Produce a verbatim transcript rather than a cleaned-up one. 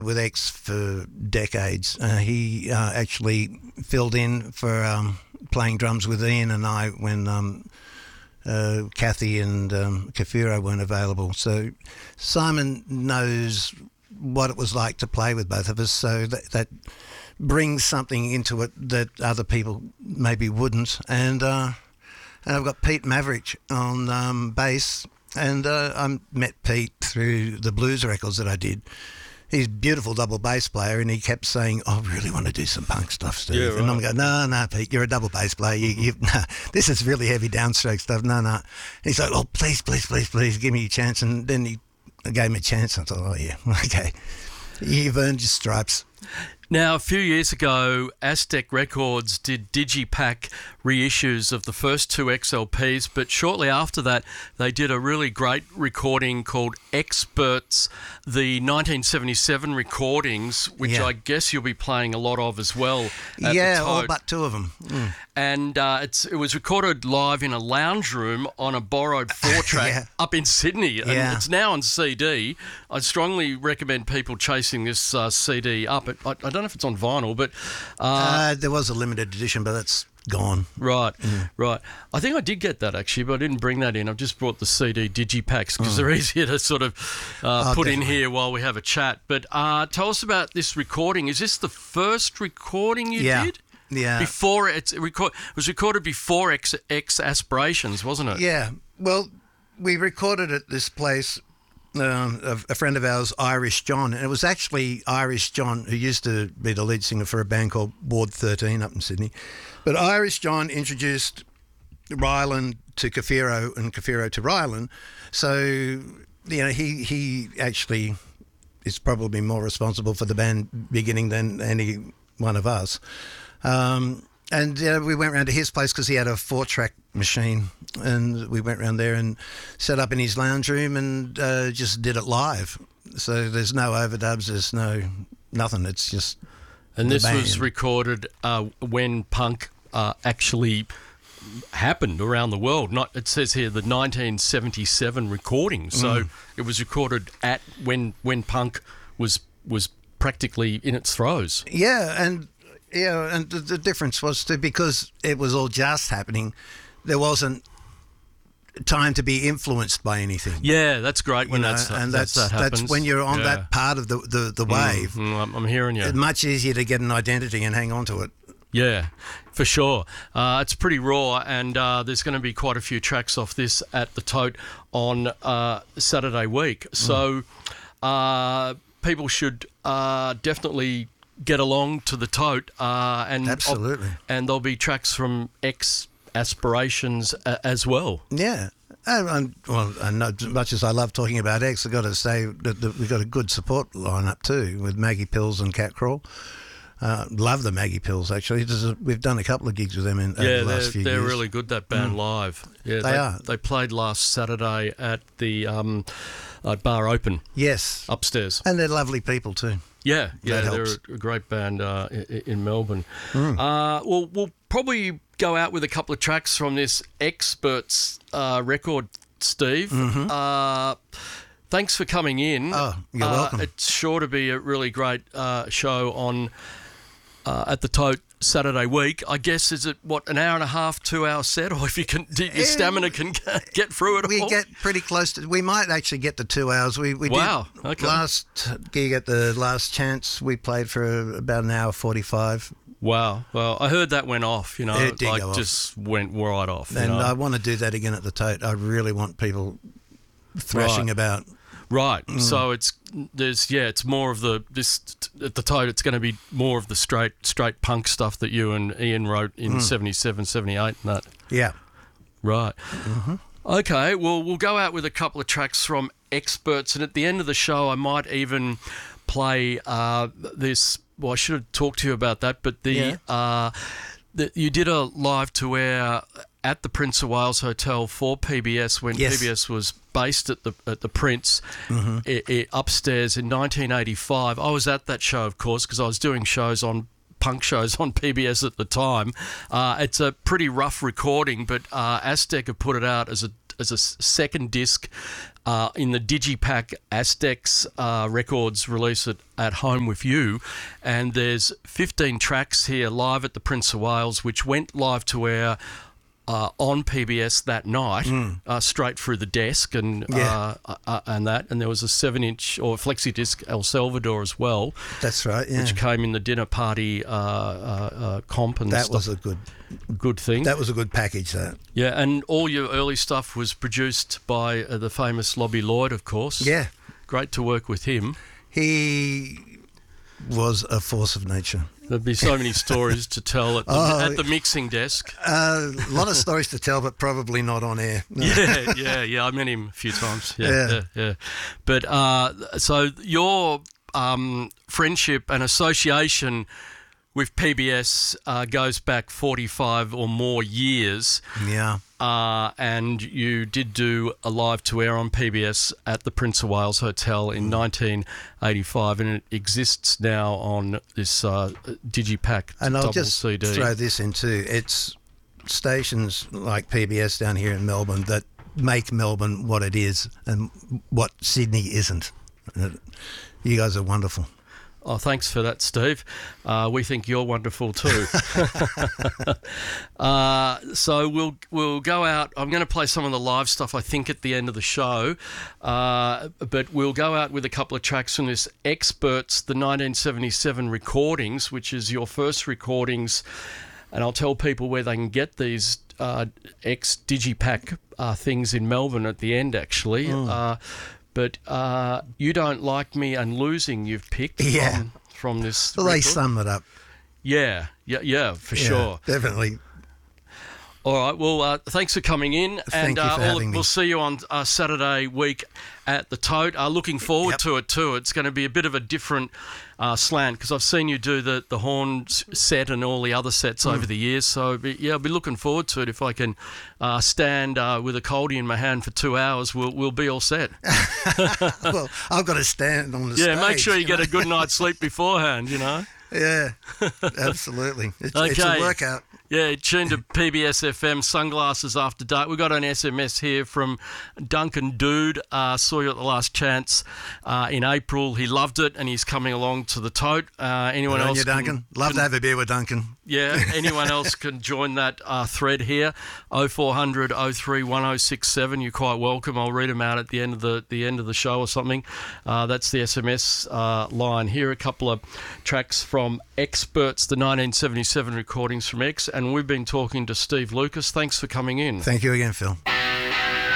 with X for decades. Uh, he uh, actually filled in for um, playing drums with Ian and I when um, uh, Kathy and um, Kafiro weren't available. So Simon knows what it was like to play with both of us, so that, that brings something into it that other people maybe wouldn't. And, uh, and I've got Pete Maverick on um, bass, and uh, I met Pete through the blues records that I did. He's a beautiful double bass player, and he kept saying, "I really want to do some punk stuff, Steve." Yeah, right. And I'm going, "No, no, Pete, you're a double bass player. You, you, no, this is really heavy downstroke stuff. No, no." And he's like, "Oh, please, please, please, please, give me a chance." And then he gave me a chance. I thought, "Oh yeah, okay, you've earned your stripes." Now, a few years ago, Aztec Records did Digipack reissues of the first two X L Ps, but shortly after that, they did a really great recording called Experts, the nineteen seventy-seven recordings, which Yeah. I guess you'll be playing a lot of as well. At Yeah, the all Tote. but two of them. Mm. And uh, it's it was recorded live in a lounge room on a borrowed four-track Yeah. up in Sydney. And Yeah. it's now on C D. I strongly recommend people chasing this uh, C D up. It, I, I don't know if it's on vinyl, but... Uh, Uh, there was a limited edition, but that's gone. Right, right. I think I did get that actually, but I didn't bring that in. I've just brought the C D Digipacks because they're easier to sort of uh, Oh, put in definitely. here while we have a chat. But uh, tell us about this recording. Is this the first recording you Yeah. did? Yeah. Before it's record it was recorded before X, X Aspirations, wasn't it? Yeah. Well, we recorded at this place. Um, a, a friend of ours, Irish John, and it was actually Irish John who used to be the lead singer for a band called Ward thirteen up in Sydney. But Irish John introduced Rylan to Kafiro and Kafiro to Rylan. So, you know, he, he actually is probably more responsible for the band beginning than any one of us. Um, and uh, we went round to his place because he had a four-track machine, and we went round there and set up in his lounge room and uh, just did it live. So there's no overdubs, there's no nothing. It's just And the this was band. recorded uh, when punk uh, actually happened around the world. Not it says here the nineteen seventy-seven recording. So Mm. it was recorded at when when punk was was practically in its throes. Yeah, and yeah, and the, the difference was too, because it was all just happening, there wasn't time to be influenced by anything. Yeah, that's great when You know, that's and that's, that's that happens. that's when you're on Yeah. that part of the the, the wave. Mm, mm, I'm, I'm hearing you. It's much easier to get an identity and hang on to it. Yeah, for sure. Uh, it's pretty raw, and uh, there's going to be quite a few tracks off this at the Tote on uh, Saturday week. So uh, people should uh, definitely get along to the Tote, uh, and Absolutely. and there'll be tracks from X Aspirations uh, as well. Yeah. And, and, well, and as much as I love talking about X, I've got to say that, that we've got a good support lineup too with Maggie Pills and Cat Crawl. Uh, love the Maggie Pills, actually. There's a, we've done a couple of gigs with them in over Yeah, the last they're, few they're years. really good, that band live. Yeah, They are. They played last Saturday at the um, at Bar Open Yes. upstairs. And they're lovely people too. Yeah, yeah, That they're helps. a great band uh, in, in Melbourne. Mm. Uh, well, we'll probably go out with a couple of tracks from this Experts uh, record, Steve. Mm-hmm. Uh, thanks for coming in. Oh, you're Uh, welcome. It's sure to be a really great uh, show on uh, at the Tote Saturday week. I guess, is it, what, an hour and a half, two-hour set? Or if you can, your Yeah. stamina can get through it We all? get pretty close to. We might actually get to two hours. We we Wow, did okay. last gig at the Last Chance. We played for about an hour forty-five, Wow. Well, I heard that went off, you know, It did like go off. just went right off. you and know? I want to do that again at the Tote. I really want people thrashing Right. about. Right. Mm. So it's there's yeah, it's more of the this at the Tote. It's going to be more of the straight straight punk stuff that you and Ian wrote in Mm. seventy-seven, seventy-eight and that. Yeah. Right. Mm-hmm. Okay. Well, we'll go out with a couple of tracks from Experts, and at the end of the show, I might even play uh, this. Well, I should have talked to you about that, but the Yeah. uh, the, you did a live to air at the Prince of Wales Hotel for P B S when Yes. P B S was based at the at the Prince Mm-hmm. i i upstairs in nineteen eighty-five. I was at that show, of course, because I was doing shows on punk shows on P B S at the time. Uh, it's a pretty rough recording, but uh, Aztec have put it out as a as a s- second disc uh, in the Digipack Aztecs uh, Records release it at home with you. And there's fifteen tracks here live at the Prince of Wales, which went live to air Uh, on P B S that night, mm. uh, straight through the desk, and yeah. uh, uh, and that, and there was a seven-inch or flexi disc El Salvador as well. That's right, yeah. Which came in the dinner party uh, uh, uh, comp and that stuff. was a good, good thing. That was a good package, that. Yeah, and all your early stuff was produced by uh, the famous Lobby Lloyd, of course. Yeah, great to work with him. He was a force of nature. There'd be so many stories to tell at the, oh, at the mixing desk. Uh, a lot of stories to tell, but probably not on air. No. Yeah, yeah, yeah. I met him a few times. Yeah, yeah. yeah, yeah. But uh, so your um, friendship and association with P B S uh, goes back forty-five or more years. Yeah. Uh, and you did do a live to air on P B S at the Prince of Wales Hotel in nineteen eighty-five, and it exists now on this uh, Digipack and I'll double just C D. Throw this in too. It's stations like P B S down here in Melbourne that make Melbourne what it is and what Sydney isn't. You guys are wonderful. Oh, thanks for that, Steve. Uh, we think you're wonderful too. uh, so we'll we'll go out. I'm going to play some of the live stuff, I think, at the end of the show. Uh, but we'll go out with a couple of tracks from this Experts, the nineteen seventy-seven recordings, which is your first recordings. And I'll tell people where they can get these uh, ex-Digipack uh, things in Melbourne at the end, actually. Mm. Uh, But uh, You Don't Like Me and Losing you've picked yeah. from, from this Well, record. they sum it up. Yeah, yeah, yeah, for yeah, sure. Definitely. All right, well, uh, thanks for coming in. Thank and you for uh, we'll, having me. we'll see you on uh, Saturday week at the Tote. Uh, looking forward Yep. to it too. It's going to be a bit of a different uh, slant because I've seen you do the, the horn set and all the other sets mm. over the years. So, be, yeah, I'll be looking forward to it. If I can uh, stand uh, with a coldie in my hand for two hours, we'll, we'll be all set. Well, I've got to stand on the yeah, stage. Yeah, make sure you, you know? get a good night's sleep beforehand, you know. Yeah, absolutely. It's, okay. it's a workout. Yeah, tune to P B S F M, Sunglasses After Dark. We got an S M S here from Duncan Dude. Uh, saw you at the Last Chance uh, in April. He loved it, and he's coming along to the Tote. Uh, anyone Good on else? you, Duncan. Can, Love can, to have a beer with Duncan. Yeah, anyone else can join that uh, thread here. oh four hundred oh three one oh six seven. You're quite welcome. I'll read them out at the end of the, the end of the show or something. Uh, that's the S M S uh, line. Here are a couple of tracks from Experts, the nineteen seventy-seven recordings from X, and we've been talking to Steve Lucas. Thanks for coming in. Thank you again, Phil.